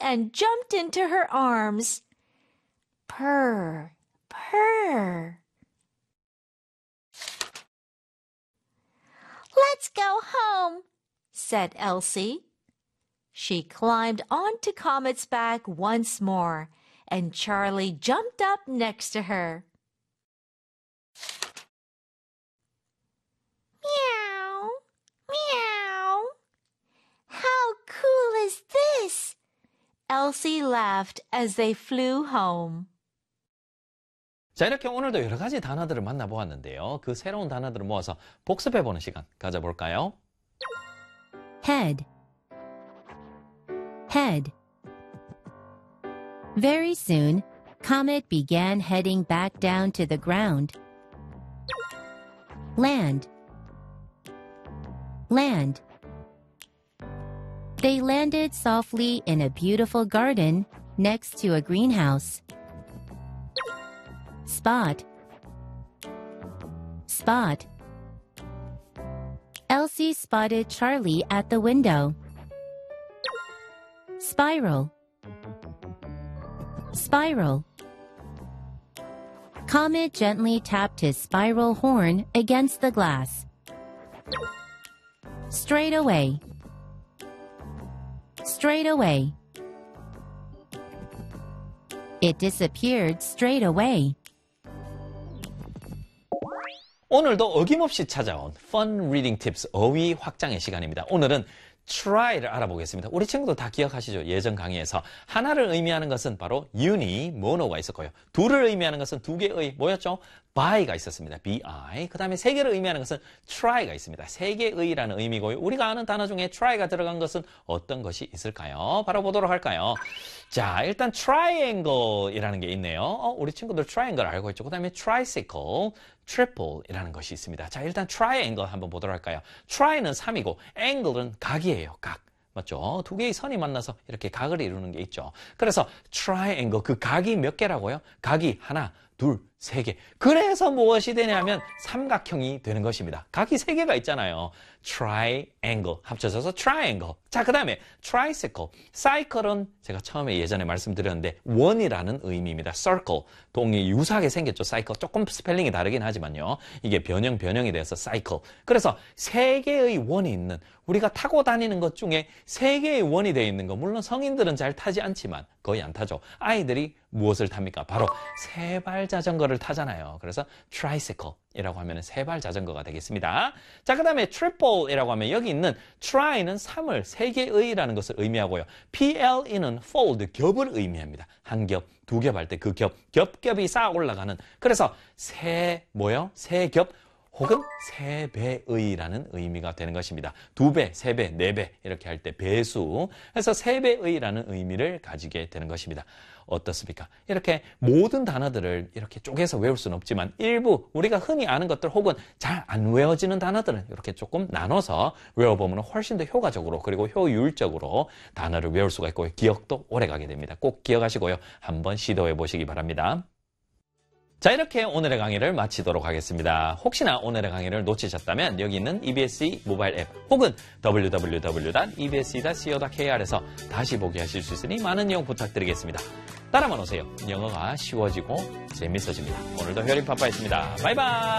and jumped into her arms. Purr, purr. Let's go home, said Elsie. She climbed onto Comet's back once more, and Charlie jumped up next to her. Meow, meow. How cool is this? Elsie laughed as they flew home. 자, 이렇게 오늘도 여러 가지 단어들을 만나보았는데요. 그 새로운 단어들을 모아서 복습해보는 시간 가져볼까요? Head. Head. Very soon, Comet began heading back down to the ground. Land. Land. They landed softly in a beautiful garden next to a greenhouse. Spot. Spot. Elsie spotted Charlie at the window. Spiral. Spiral. Comet gently tapped his spiral horn against the glass. Straight away. Straight away. It disappeared straight away. 오늘도 어김없이 찾아온 Fun Reading Tips 어휘 확장의 시간입니다. 오늘은 try를 알아보겠습니다. 우리 친구도 다 기억하시죠? 예전 강의에서 하나를 의미하는 것은 바로 uni, mono가 있었고요. 둘을 의미하는 것은 두 개의 뭐였죠? by가 있었습니다. bi. 그 다음에 세 개를 의미하는 것은 try가 있습니다. 세 개의라는 의미고요. 우리가 아는 단어 중에 try가 들어간 것은 어떤 것이 있을까요? 바로 보도록 할까요? 자, 일단 triangle이라는 게 있네요. 우리 친구들 triangle 알고 있죠? 그 다음에 tricycle, triple이라는 것이 있습니다. 자, 일단 triangle 한번 보도록 할까요? try는 3이고 angle은 각이에요. 각. 맞죠? 두 개의 선이 만나서 이렇게 각을 이루는 게 있죠. 그래서 triangle, 그 각이 몇 개라고요? 각이 하나, 둘, 세 개. 그래서 무엇이 되냐면 삼각형이 되는 것입니다. 각이 세 개가 있잖아요. triangle 합쳐져서 triangle. 자, 그 다음에 tricycle. cycle은 제가 처음에 예전에 말씀드렸는데 원이라는 의미입니다. circle. 동이 유사하게 생겼죠. cycle. 조금 스펠링이 다르긴 하지만요. 이게 변형이 돼서 cycle. 그래서 세 개의 원이 있는, 우리가 타고 다니는 것 중에 세 개의 원이 되어 있는 거, 물론 성인들은 잘 타지 않지만 거의 안 타죠. 아이들이 무엇을 탑니까? 바로 세발 자전거를 타잖아요. 그래서 tricycle이라고 하면 세발 자전거가 되겠습니다. 자, 그 다음에 triple이라고 하면 여기 있는 try는 3을, 세 개의라는 것을 의미하고요. ple는 fold, 겹을 의미합니다. 한 겹, 두 겹 할 때 그 겹, 겹겹이 쌓아 올라가는. 그래서 세 겹, 혹은 세 배의라는 의미가 되는 것입니다. 두 배, 세 배, 네 배 이렇게 할 때 배수. 그래서 세 배의라는 의미를 가지게 되는 것입니다. 어떻습니까? 이렇게 모든 단어들을 이렇게 쪼개서 외울 수는 없지만 일부 우리가 흔히 아는 것들 혹은 잘 안 외워지는 단어들은 이렇게 조금 나눠서 외워보면 훨씬 더 효과적으로 그리고 효율적으로 단어를 외울 수가 있고 기억도 오래가게 됩니다. 꼭 기억하시고요. 한번 시도해 보시기 바랍니다. 자, 이렇게 오늘의 강의를 마치도록 하겠습니다. 혹시나 오늘의 강의를 놓치셨다면 여기 있는 EBS 모바일 앱 혹은 www.ebs.co.kr에서 다시 보기 하실 수 있으니 많은 이용 부탁드리겠습니다. 따라만 오세요. 영어가 쉬워지고 재밌어집니다. 오늘도 효림파파였습니다. 바이바이.